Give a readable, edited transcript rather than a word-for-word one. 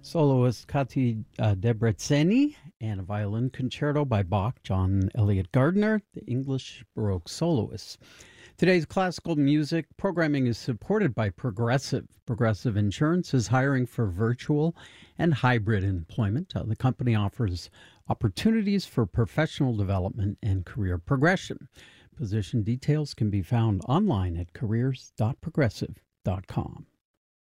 Soloist Kati Debreceni and a violin concerto by Bach, John Elliott Gardner, the English Baroque soloists. Today's classical music programming is supported by Progressive. Progressive Insurance is hiring for virtual and hybrid employment. The company offers opportunities for professional development and career progression. Position details can be found online at careers.progressive.com.